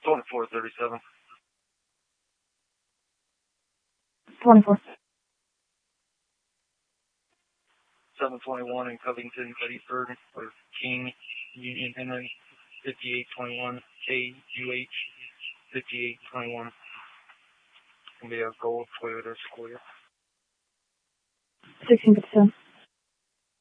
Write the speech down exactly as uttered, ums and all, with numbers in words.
twenty-four thirty-seven. twenty-four. seven twenty-one in Covington, Gettysburg, or King, Union Henry, fifty-eight twenty-one, K U H, fifty-eight twenty-one. It's going to be a gold Toyota Sequoia. sixteen fifty-seven.